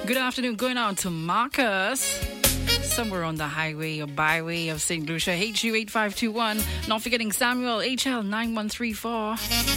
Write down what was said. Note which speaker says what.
Speaker 1: Good afternoon, going out to Marcus. Somewhere on the highway or byway of St. Lucia, HU8521. Not forgetting Samuel, HL9134.